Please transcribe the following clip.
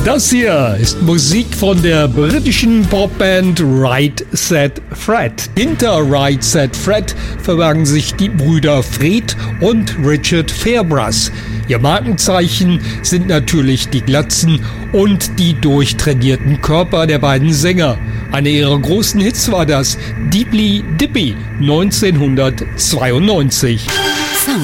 Das hier ist Musik von der britischen Popband Right Said Fred. Hinter Right Said Fred verbergen sich die Brüder Fred und Richard Fairbrass. Ihr Markenzeichen sind natürlich die Glatzen und die durchtrainierten Körper der beiden Sänger. Einer ihrer großen Hits war das Deeply Dippy 1992.